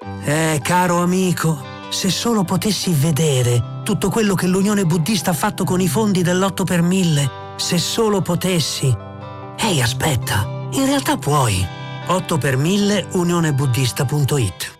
Caro amico, se solo potessi vedere tutto quello che l'Unione Buddista ha fatto con i fondi dell'8 per 1000, se solo potessi. Ehi, aspetta, in realtà puoi. 8 per 1000 unionebuddista.it